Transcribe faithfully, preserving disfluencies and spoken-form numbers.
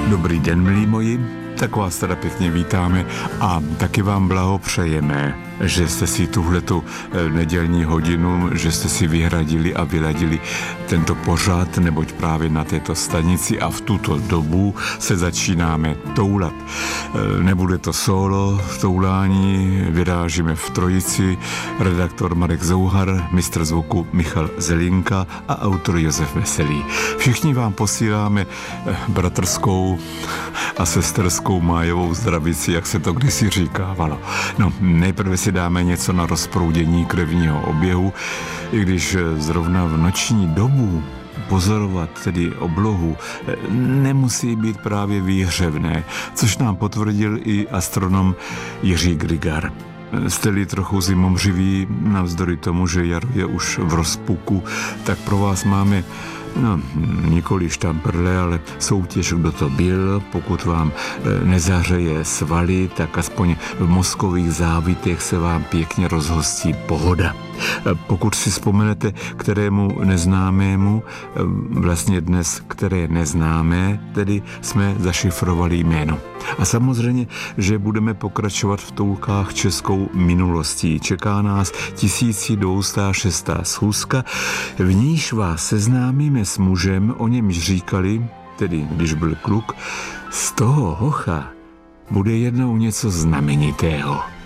Dobrý den, milí moji, tak vás teda pěkně vítáme a taky vám blahopřejeme, že jste si tuhletu nedělní hodinu, že jste si vyhradili a vyladili tento pořad, neboť právě na této stanici a v tuto dobu se začínáme toulat. Nebude to solo toulání, vyrážíme v trojici, redaktor Marek Zouhar, mistr zvuku Michal Zelinka a autor Josef Veselý. Všichni vám posíláme bratrskou a sesterskou májovou zdravici, jak se to kdysi říkávalo. No, nejprve si dáme něco na rozproudění krevního oběhu, i když zrovna v noční dobu pozorovat tedy oblohu nemusí být právě výhřevné, což nám potvrdil i astronom Jiří Grigar. Jste-li trochu zimomřiví, navzdory tomu, že jaro je už v rozpuku, tak pro vás máme no, nikoli štamprle, ale soutěž, kdo to byl. Pokud vám nezahřeje svaly, tak aspoň v mozkových závitech se vám pěkně rozhostí pohoda. Pokud si vzpomenete, kterému neznámému, vlastně dnes, které neznámé, tedy jsme zašifrovali jméno. A samozřejmě, že budeme pokračovat v toulkách českou minulostí. Čeká nás tisíc dvě stě šestá schůzka, v níž vás seznámíme s mužem, o němž říkali, tedy když byl kluk, z toho hocha bude jednou něco znamenitého.